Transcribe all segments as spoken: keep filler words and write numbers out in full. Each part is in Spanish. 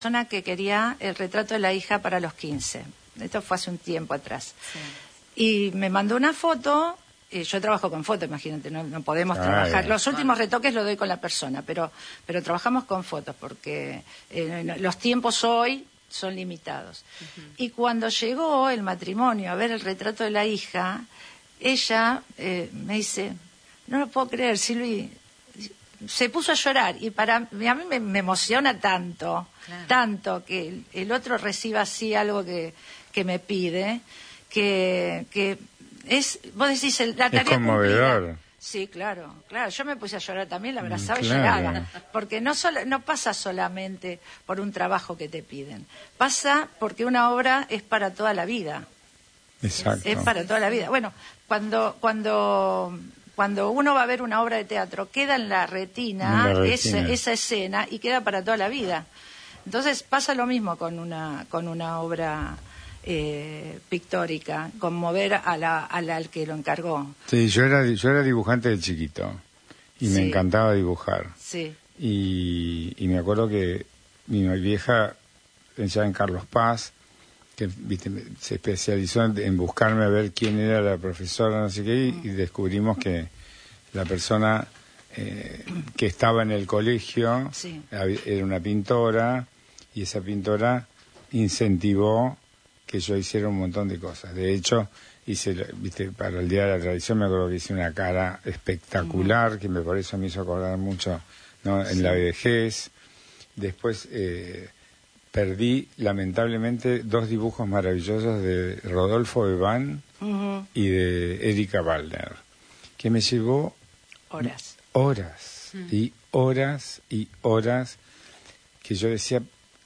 persona que quería el retrato de la hija para los quince. Esto fue hace un tiempo atrás. Sí. Y me mandó una foto. Eh, yo trabajo con fotos, imagínate, no, no podemos Ay, trabajar. Los últimos bueno. retoques los doy con la persona, pero, pero trabajamos con fotos porque eh, los tiempos hoy son limitados. Uh-huh. Y cuando llegó el matrimonio a ver el retrato de la hija, ella eh, me dice, no lo puedo creer, Silvi. Se puso a llorar y para a mí me, me emociona tanto, claro. tanto que el, el otro reciba así algo que, que me pide, que, que es, vos decís, el, la tarea es conmovedor. Cumplida. Sí, claro, claro. Yo me puse a llorar también, la abrazaba claro. y lloraba, porque no solo, no pasa solamente por un trabajo que te piden, pasa porque una obra es para toda la vida. Exacto. Es para toda la vida. Bueno, cuando cuando Cuando uno va a ver una obra de teatro, queda en la retina, en la retina. Esa, esa escena y queda para toda la vida. Entonces pasa lo mismo con una con una obra eh, pictórica, conmover a la, a la al que lo encargó. Sí, yo era yo era dibujante de chiquito y sí. me encantaba dibujar. Sí. Y, y me acuerdo que mi vieja, ya en Carlos Paz, que viste, se especializó en, en buscarme a ver quién era la profesora, no sé qué, y, y descubrimos que la persona eh, que estaba en el colegio sí. era una pintora, y esa pintora incentivó que yo hiciera un montón de cosas. De hecho, hice, viste, para el Día de la Tradición me acuerdo que hice una cara espectacular, uh-huh. que me por eso me hizo acordar mucho, ¿no? en sí. la vejez. Después eh, perdí, lamentablemente, dos dibujos maravillosos de Rodolfo Bebán uh-huh. y de Erika Waldner, que me llevó horas, horas uh-huh. y horas y horas, que yo decía,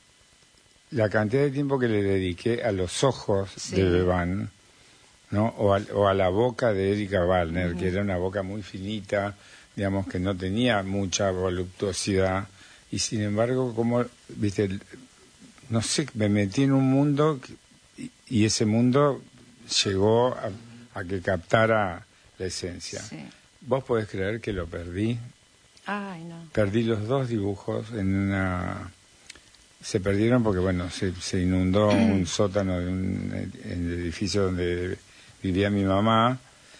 la cantidad de tiempo que le dediqué a los ojos sí. de Bebán, ¿no? O a, o a la boca de Erika Waldner, uh-huh. que era una boca muy finita, digamos, que no tenía mucha voluptuosidad, y sin embargo, como, viste, no sé, me metí en un mundo y, y ese mundo llegó a, a que captara la esencia. Sí. ¿Vos podés creer que lo perdí? Ay, no. Perdí los dos dibujos en una... Se perdieron porque, bueno, se, se inundó un sótano de un en el edificio donde vivía mi mamá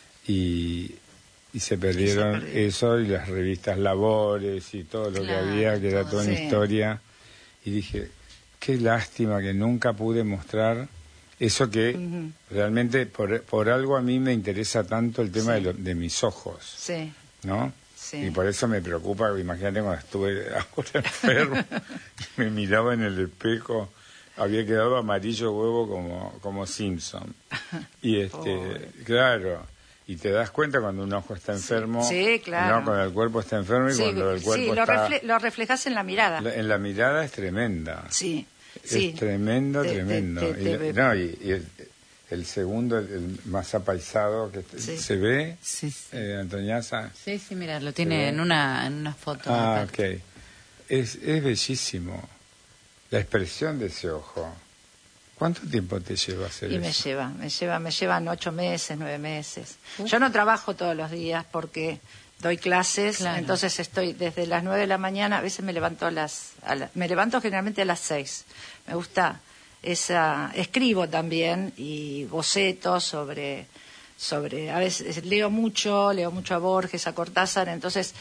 y... Y se perdieron y se eso y las revistas Labores y todo lo claro, que había, que era toda sí. una historia. Y dije, qué lástima que nunca pude mostrar eso que uh-huh. realmente por, por algo a mí me interesa tanto el tema sí. de, lo, de mis ojos. Sí. ¿No? Sí. Y por eso me preocupa, imagínate cuando estuve ahora enfermo, me miraba en el espejo, había quedado amarillo huevo como, como Simpson. Y este, oh. claro... Y te das cuenta cuando un ojo está enfermo, sí, claro. no, cuando el cuerpo está enfermo y sí, cuando el cuerpo sí, lo está... Sí, lo reflejas en la mirada. La, en la mirada es tremenda. Sí, es sí. tremendo, te, tremendo. Te, te, te, y, no, y, y el, el segundo, el, el más apaisado, que sí. ¿se ve, sí, sí. Eh, Antoniasa? Sí, sí, mira, lo tiene en una, en una foto. Ah, ok. Es, es bellísimo la expresión de ese ojo. ¿Cuánto tiempo te lleva hacer y eso? Y me lleva, me lleva, me llevan ocho meses, nueve meses. ¿Sí? Yo no trabajo todos los días porque doy clases, claro. entonces estoy desde las nueve de la mañana, a veces me levanto a las, a la, me levanto generalmente a las seis. Me gusta esa, escribo también y bocetos sobre, sobre, a veces leo mucho, leo mucho a Borges, a Cortázar, entonces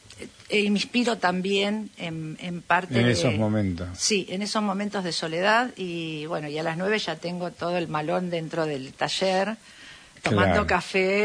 e me inspiro también en, en parte en de... esos momentos. Sí, en esos momentos de soledad y bueno, y a las nueve ya tengo todo el malón dentro del taller, tomando claro. café,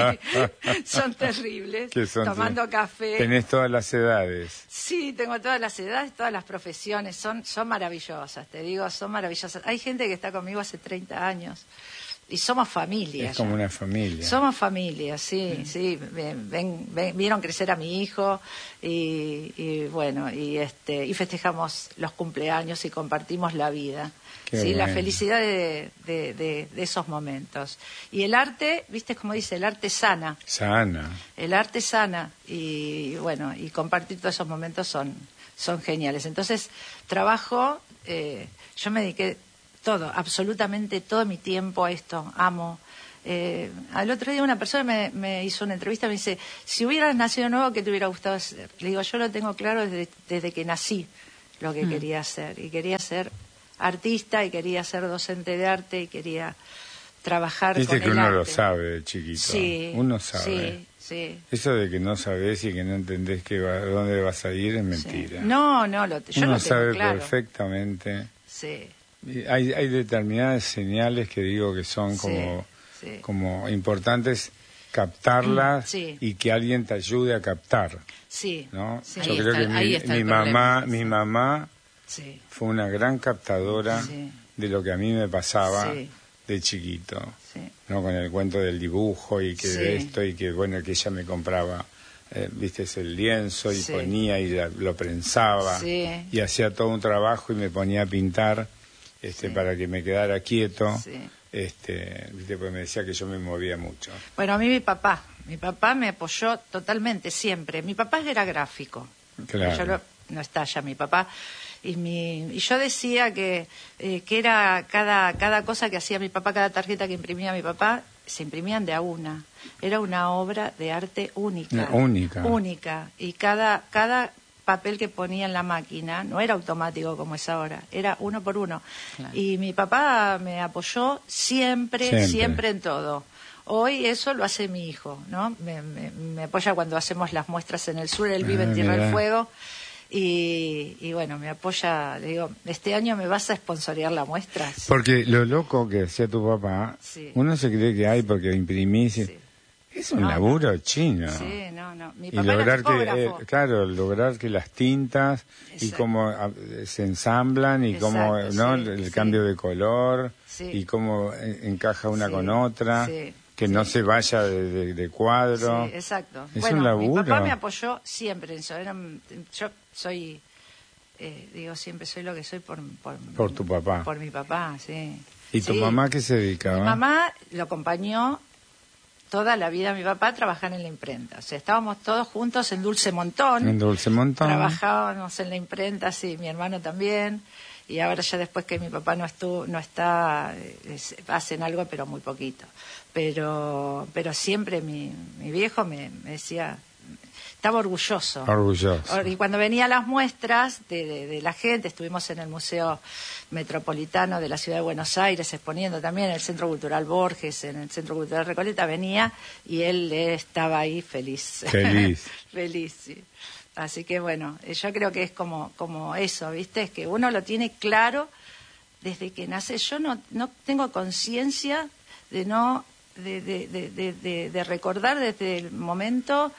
son terribles, son tomando te... café. ¿Tenés todas las edades? Sí, tengo todas las edades, todas las profesiones, son, son maravillosas, te digo, son maravillosas. Hay gente que está conmigo hace treinta años. Y somos familia. Es como ya. una familia. Somos familia, sí, sí. Ven, ven, ven, vieron crecer a mi hijo y, y bueno, y este y festejamos los cumpleaños y compartimos la vida. Qué sí, bueno. La felicidad de, de, de, de esos momentos. Y el arte, viste como dice, el arte sana. Sana. El arte sana y bueno, y compartir todos esos momentos son, son geniales. Entonces, trabajo, eh, yo me dediqué todo, absolutamente todo mi tiempo a esto, amo. Eh, al otro día una persona me, me hizo una entrevista y me dice, si hubieras nacido nuevo, ¿qué te hubiera gustado hacer? Le digo, yo lo tengo claro desde, desde que nací, lo que mm. quería hacer. Y quería ser artista, y quería ser docente de arte, y quería trabajar Viste con que el uno arte. lo sabe de chiquito. Sí, uno sabe. Sí, sí. Eso de que no sabés y que no entendés que va, dónde vas a ir es mentira. Sí. No, no, lo, yo uno lo tengo sabe claro. perfectamente. Sí. Hay, hay determinadas señales que digo que son como, sí, sí. como importantes captarlas sí. y que alguien te ayude a captar. Sí. ¿no? Sí. Yo ahí creo está, que mi, mi problema, mamá, sí. mi mamá sí. fue una gran captadora sí. de lo que a mí me pasaba sí. de chiquito, sí. ¿no? Con el cuento del dibujo y que sí. de esto y que bueno que ella me compraba, eh, viste, el lienzo y sí. ponía y la, lo prensaba sí. y hacía todo un trabajo y me ponía a pintar este sí. para que me quedara quieto, sí. este, viste, porque me decía que yo me movía mucho. Bueno, a mí mi papá, mi papá me apoyó totalmente siempre. Mi papá era gráfico. Claro. Yo lo, no está ya mi papá. Y, mi, y yo decía que, eh, que era cada, cada cosa que hacía mi papá, cada tarjeta que imprimía mi papá, se imprimían de a una. Era una obra de arte única. Única. Única. Y cada, cada papel que ponía en la máquina no era automático como es ahora, era uno por uno. Claro. Y mi papá me apoyó siempre, siempre, siempre en todo. Hoy eso lo hace mi hijo, ¿no? Me, me, me apoya cuando hacemos las muestras en el sur, él vive ah, en Tierra del Fuego. Y, y bueno, me apoya, le digo, este año me vas a sponsorear la muestra. Sí. Porque lo loco que hacía tu papá, sí. uno se cree que hay porque imprimís, sí. es un no, laburo no. chino. Sí, no, no. Mi y papá lograr era que, eh, claro, lograr que las tintas Exacto. y cómo a, se ensamblan y Exacto, cómo, ¿no? Sí, el sí. cambio de color sí. y cómo encaja una sí, con otra. Sí. Que sí. no se vaya de, de, de cuadro. Sí, exacto. Es bueno, un laburo. Mi papá me apoyó siempre en eso. Era, yo soy, eh, digo, siempre soy lo que soy por... Por, por tu papá. Por mi papá, sí. ¿Y tu sí. mamá qué se dedicaba? Mi mamá lo acompañó toda la vida a mi papá a trabajar en la imprenta. O sea, estábamos todos juntos en Dulce Montón. En Dulce Montón. Trabajábamos en la imprenta, sí, mi hermano también. Y ahora ya después que mi papá no estuvo, no está, es, hacen algo, pero muy poquito. Pero, pero siempre mi, mi viejo me, me decía, estaba orgulloso. Orgulloso. Y cuando venía a las muestras de, de, de la gente, estuvimos en el Museo Metropolitano de la Ciudad de Buenos Aires, exponiendo también en el Centro Cultural Borges, en el Centro Cultural Recoleta, venía y él estaba ahí feliz. Feliz. Feliz, sí. Así que bueno, yo creo que es como, como eso, ¿viste? Es que uno lo tiene claro desde que nace. Yo no, no tengo conciencia de no de, de, de, de, de, de recordar desde el momento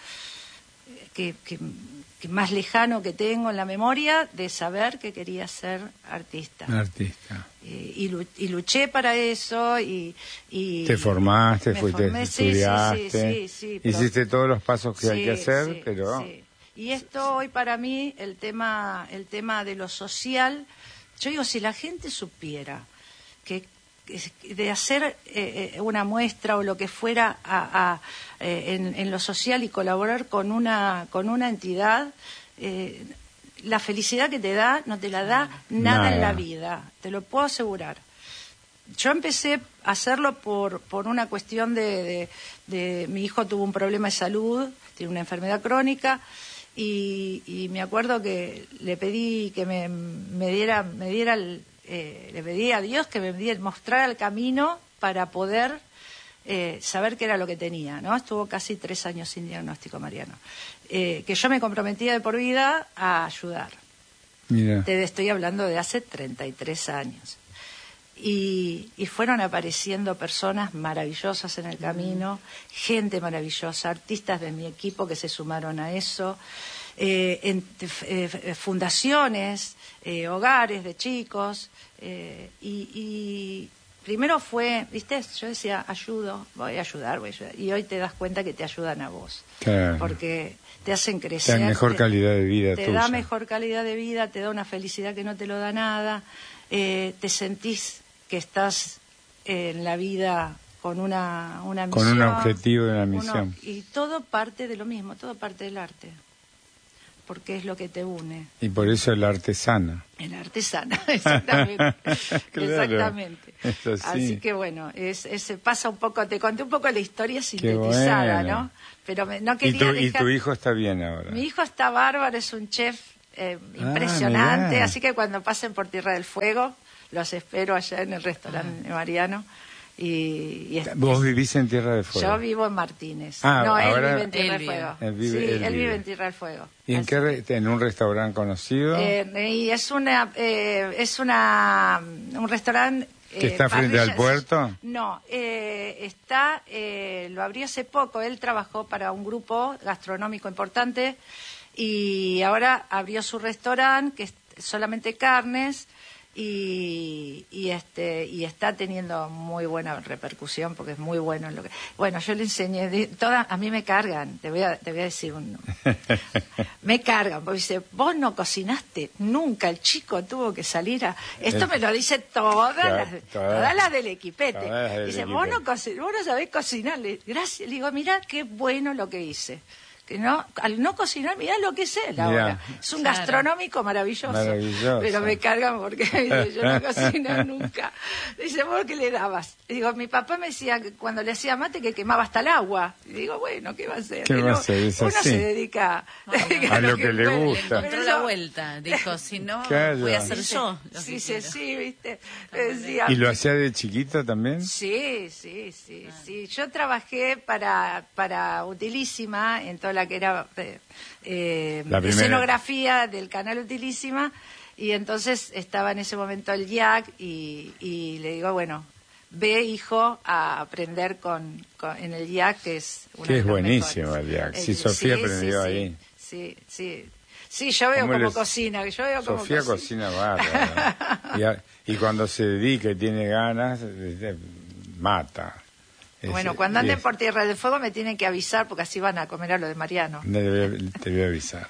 que, que, que más lejano que tengo en la memoria de saber que quería ser artista. Artista. Eh, y, y luché para eso y... y te formaste, fuiste, formé, estudiaste, sí, sí, sí, sí, pero, hiciste todos los pasos que sí, hay que hacer, sí, pero... Sí. Y esto hoy para mí, el tema, el tema de lo social, yo digo, si la gente supiera que, que de hacer eh, una muestra o lo que fuera a, a, eh, en, en lo social y colaborar con una, con una entidad, eh, la felicidad que te da no te la da nada, nada en la vida, te lo puedo asegurar. Yo empecé a hacerlo por, por una cuestión de, de, de... Mi hijo tuvo un problema de salud, tiene una enfermedad crónica... Y, y me acuerdo que le pedí que me, me diera, me diera el, eh, le pedí a Dios que me diera, mostrara el camino para poder eh, saber qué era lo que tenía, ¿no? Estuvo casi tres años sin diagnóstico, Mariano. Eh, que yo me comprometía de por vida a ayudar. Mira. Te estoy hablando de hace treinta y tres años. Y, y fueron apareciendo personas maravillosas en el camino, gente maravillosa, artistas de mi equipo que se sumaron a eso, eh, en, eh, fundaciones, eh, hogares de chicos, eh, y, y primero fue, viste, yo decía, ayudo, voy a ayudar, voy a ayudar, y hoy te das cuenta que te ayudan a vos, claro. Porque te hacen crecer, te da mejor te, calidad de vida, te tuya. da mejor calidad de vida, te da una felicidad que no te lo da nada, eh, te sentís que estás en la vida con una, una misión. Con un objetivo y una misión. Uno, y todo parte de lo mismo, todo parte del arte. Porque es lo que te une. Y por eso el arte sana. El arte sana, exactamente. Claro, exactamente. Eso sí. Así que bueno, es, es, pasa un poco, te conté un poco la historia sintetizada, bueno. ¿no? Pero me, no quería ¿Y tu, dejar... ¿Y tu hijo está bien ahora? Mi hijo está bárbaro, es un chef eh, impresionante. Ah, así que cuando pasen por Tierra del Fuego, los espero allá en el restaurante de Mariano. Y, y es, ¿Vos vivís en Tierra del Fuego? Yo vivo en Martínez. Ah, no, él ahora vive en Tierra él del Fuego. Él vive, sí, él él, vive. vive en Tierra del Fuego. ¿Y en Así qué re- en un restaurante conocido? Eh, y es una eh, es una un restaurante ¿Que está frente al puerto? No, eh, está eh, lo abrió hace poco. Él trabajó para un grupo gastronómico importante y ahora abrió su restaurante que es solamente carnes. Y, y este y está teniendo muy buena repercusión porque es muy bueno en lo que bueno yo le enseñé de, todas a mí me cargan te voy a te voy a decir un me cargan porque dice vos no cocinaste nunca el chico tuvo que salir a esto me lo dice todas Claro, las todas- todas las del equipete todas las del dice equipete. vos no co- vos no sabés cocinar Le- gracias le digo mirá qué bueno lo que hice que no, al no cocinar, mirá lo que es él Mirá. ahora. Es un Claro. gastronómico maravilloso. Maravilloso. Pero me cargan porque dice, yo no cocino nunca. Dice, ¿vos qué le dabas? Y digo, mi papá me decía que cuando le hacía mate que quemaba hasta el agua. Y digo, bueno, ¿qué va a hacer? ¿Qué Pero va a hacer? Es uno así. se dedica A lo que le puede. gusta. Encontró Pero la yo- vuelta. Dijo, si no, Claro. voy a hacer Dice, yo lo sí, que sí, quiero. sí, ¿viste? Decía, ¿Y lo hacía de chiquito también? Sí, sí, sí, sí. Yo trabajé para para Utilísima en toda la que era eh, eh, La primera. escenografía del canal Utilísima y entonces estaba en ese momento el I A C y, y le digo, bueno, ve hijo a aprender con, con- en el I A C que es uno Que de es los buenísimo mejores. el I A C. Sí, Eh, Sofía sí, aprendió sí, ahí. Sí, sí. Sí, yo veo ¿Cómo cómo les- cocina, yo veo cómo Sofía cocina bárbaro. y, a- y cuando se dedica y tiene ganas, eh, mata. Es- Bueno, cuando y anden es- por Tierra del Fuego me tienen que avisar porque así van a comer a lo de Mariano. Te voy a- te voy a avisar.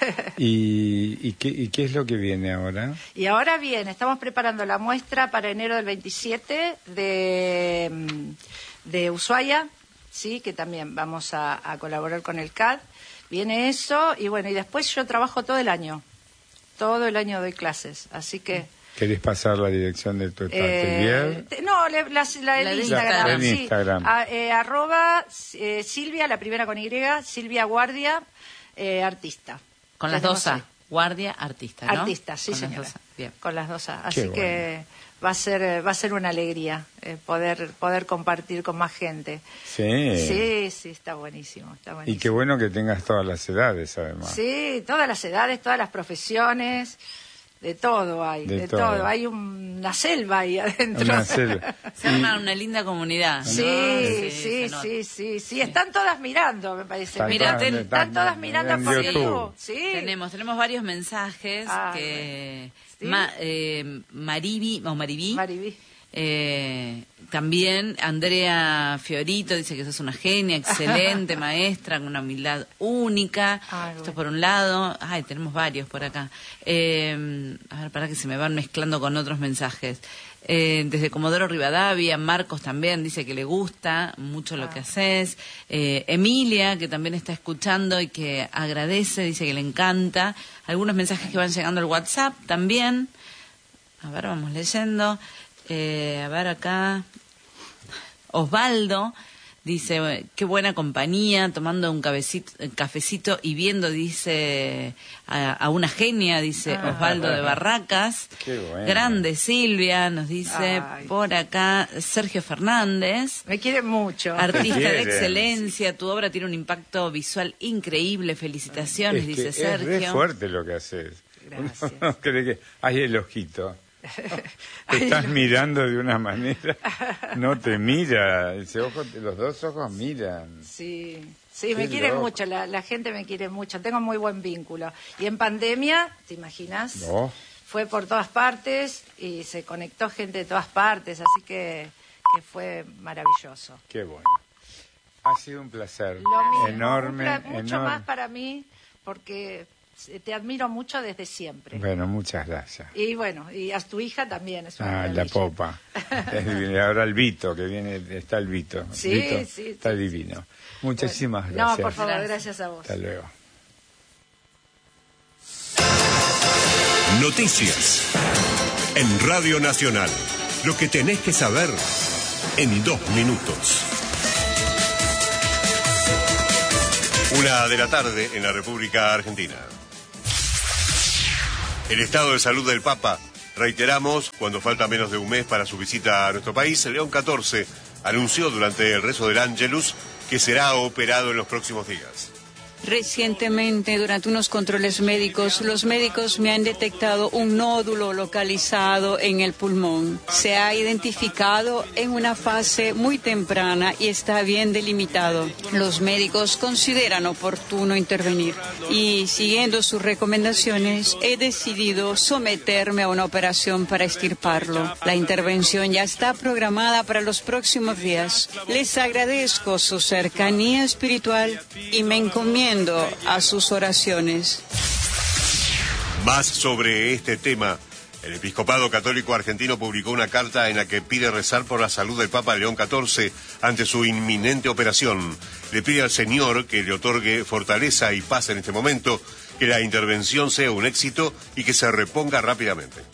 ¿Y, y, qué, ¿Y qué es lo que viene ahora? Y ahora bien, estamos preparando la muestra para enero del veintisiete de, mm, de Ushuaia, sí, que también vamos a, a colaborar con el C A D. Viene eso y bueno, y después yo trabajo todo el año. Todo el año doy clases, así que... ¿Querés pasar la dirección de tu Eh, atelier? te- no, le- la, la, el La de Instagram. Instagram. sí. El Instagram. A- eh, arroba eh, Silvia, la primera con Y, Silvia Guardia, eh, artista. Con las Tenemos dos A. ahí. Guardia, artista, ¿no? Artista, sí, Con las señora. dos A. Bien. Con las dos A. Qué Así que va a ser eh, va a ser una alegría eh, poder poder compartir con más gente. Sí. Sí, sí, está buenísimo, está buenísimo. Y qué bueno que tengas todas las edades, además. Sí, todas las edades, todas las profesiones, de todo hay, De de, todo. todo. Hay un- una selva ahí adentro. Una selva. Se arma una linda comunidad. ¿no? Sí, se sí, nota. sí, sí, sí, están todas mirando, me parece. Están Mirá, todas- están, están todas mirando en por YouTube. YouTube. Sí. Tenemos, tenemos varios mensajes Ah, que ¿Sí? Ma- eh, Maribi o Maribí Maribí. eh, también Andrea Fiorito dice que sos una genia, excelente maestra, con una humildad única. Ay, Esto bueno. por un lado. Ay, tenemos varios por acá. Eh, a ver, para que se me van mezclando con otros mensajes. Eh, desde Comodoro Rivadavia, Marcos también dice que le gusta mucho lo Ah. que haces. Eh, Emilia, que también está escuchando y que agradece, dice que le encanta. Algunos mensajes que van llegando al WhatsApp también. A ver, vamos leyendo. Eh, a ver acá. Osvaldo dice, qué buena compañía, tomando un cabecito- cafecito y viendo, dice, a, a una genia, dice Ah. Osvaldo de Barracas. Qué bueno. Grande Silvia, nos dice Ay. por acá Sergio Fernández. Me quiere mucho. Artista de quieren. excelencia, tu obra tiene un impacto visual increíble, felicitaciones, Es que dice es Sergio. re fuerte lo que haces. Gracias. Uno cree que hay el ojito. Te estás mirando de una manera, no te mira, ese ojo, los dos ojos miran. Sí, sí, me Qué quiere loco. mucho, la, la gente me quiere mucho, tengo muy buen vínculo. Y en pandemia, ¿te imaginas? No. Fue por todas partes y se conectó gente de todas partes, así que, que fue maravilloso. Qué bueno. Ha sido un placer Lo mismo, enorme, un pla- mucho enorme. más para mí, porque te admiro mucho desde siempre. Bueno, muchas gracias. Y bueno, y a tu hija también es una Ah, la maravilla. popa. Es divino. Ahora el Vito, que viene, está el Vito. Sí, Vito sí, está sí, divino. Muchísimas No, gracias. por favor, Gracias. gracias a vos. Hasta luego. Noticias. En Radio Nacional. Lo que tenés que saber en dos minutos. Una de la tarde en la República Argentina. El estado de salud del Papa. Reiteramos, cuando falta menos de un mes para su visita a nuestro país, León catorce anunció durante el rezo del Ángelus que será operado en los próximos días. Recientemente, durante unos controles médicos, los médicos me han detectado un nódulo localizado en el pulmón. Se ha identificado en una fase muy temprana y está bien delimitado. Los médicos consideran oportuno intervenir y, siguiendo sus recomendaciones, he decidido someterme a una operación para extirparlo. La intervención ya está programada para los próximos días. Les agradezco su cercanía espiritual y me encomiendo a sus oraciones. Más sobre este tema. El Episcopado Católico Argentino publicó una carta en la que pide rezar por la salud del Papa León catorce ante su inminente operación. Le pide al Señor que le otorgue fortaleza y paz en este momento, que la intervención sea un éxito y que se reponga rápidamente.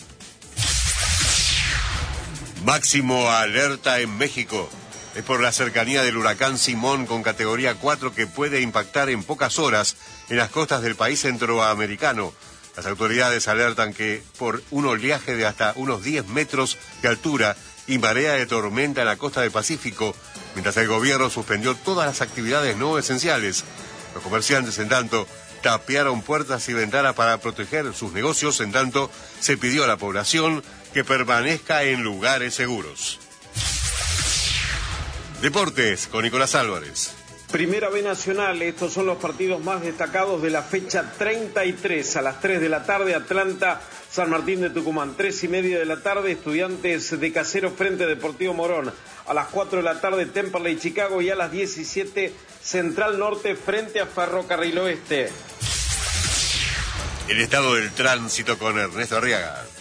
Máximo alerta en México. Es por la cercanía del huracán Simón con categoría cuatro que puede impactar en pocas horas en las costas del país centroamericano. Las autoridades alertan que por un oleaje de hasta unos diez metros de altura y marea de tormenta en la costa del Pacífico, mientras el gobierno suspendió todas las actividades no esenciales. Los comerciantes, en tanto, tapiaron puertas y ventanas para proteger sus negocios. En tanto, se pidió a la población que permanezca en lugares seguros. Deportes con Nicolás Álvarez. Primera B Nacional, estos son los partidos más destacados de la fecha treinta y tres. A las tres de la tarde, Atlanta, San Martín de Tucumán. tres y media de la tarde, Estudiantes de Caseros frente a Deportivo Morón. A las cuatro de la tarde, Temperley, Chicago. Y a las diecisiete, Central Norte frente a Ferrocarril Oeste. El estado del tránsito con Ernesto Arriaga.